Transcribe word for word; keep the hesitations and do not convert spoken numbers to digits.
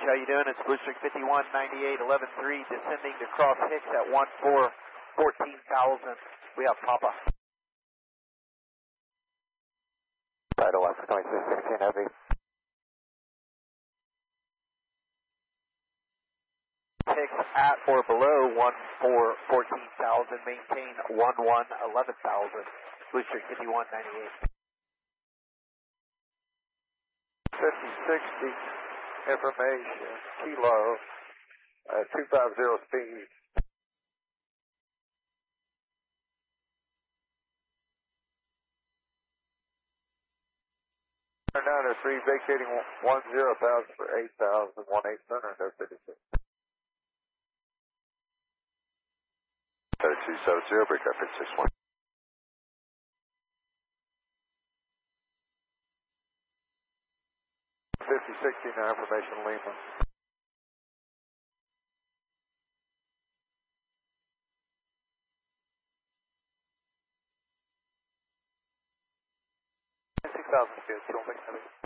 how you doing? It's Bluestreak fifty-one ninety-eight eleven three descending to cross Hicks at one four fourteen thousand. We have Papa. Right away for twenty-six sixteen heavy. Hicks at or below one four fourteen thousand. Maintain one one eleven thousand. Bluestreak fifty-one ninety-eight. fifty sixty information, kilo, uh, two five zero speed. nine oh three vacating one zero thousand for eight thousand, one eight center, no fifty-six. two seven zero, break up six one. fifty sixty now information Lima. six thousand good, still six heavy.